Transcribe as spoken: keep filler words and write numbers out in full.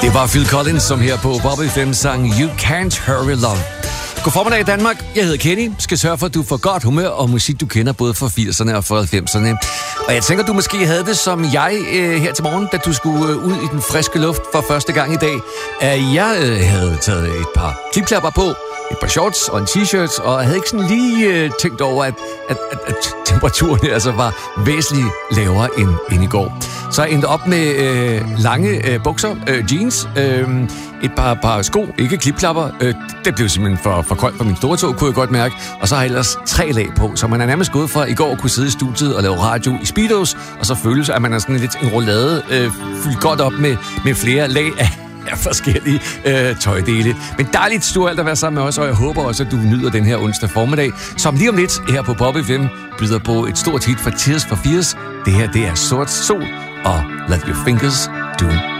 Det var Phil Collins, som her på Bobby Fem sang You Can't Hurry Love. God formiddag Danmark, jeg hedder Kenny. Skal sørge for, at du får godt humør og musik, du kender både fra firserne og fra halvfemserne. Og jeg tænker, du måske havde det som jeg øh, her til morgen, da du skulle øh, ud i den friske luft for første gang i dag. At jeg øh, havde taget et par klipklapper på, et par shorts og en t-shirt, og jeg havde ikke sådan lige øh, tænkt over, at, at, at, at temperaturen altså var væsentligt lavere end, end i går. Så jeg endte op med øh, lange øh, bukser, øh, jeans, øh, et par, par sko, ikke klipklapper. Øh, det blev simpelthen for, for koldt for min store tog, kunne jeg godt mærke. Og så har jeg ellers tre lag på, så man er nærmest gået fra i går at kunne sidde i studiet og lave radio i Speedos, og så føles, at man er sådan lidt en roulade, øh, fyldt godt op med, med flere lag af af forskellige øh, tøjdele. Men dejligt stort alt at være sammen med os, og jeg håber også, at du nyder den her onsdag formiddag, som lige om lidt her på Bobby Fem byder på et stort hit fra Tears for Fears. Det her, det er Sort Sol og Let Your Fingers Do